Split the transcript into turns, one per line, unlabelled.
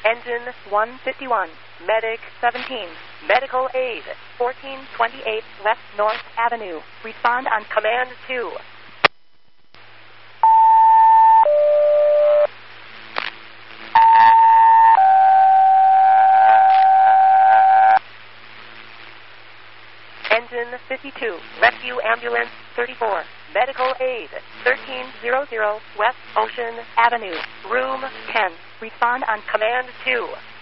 Engine 151, Medic 17, Medical Aid 1428 West North Avenue. Respond on Command 2. Engine 52, Rescue Ambulance 34, Medical Aid 1300 West Ocean Avenue, Room 10. Respond on Command 2.